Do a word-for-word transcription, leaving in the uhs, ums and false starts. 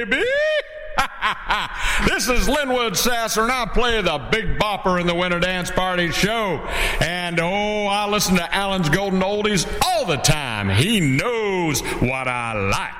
baby. This is Linwood Sasser, and I play the Big Bopper in the Winter Dance Party show. And, oh, I listen to Alan's Golden Oldies all the time. He knows what I like.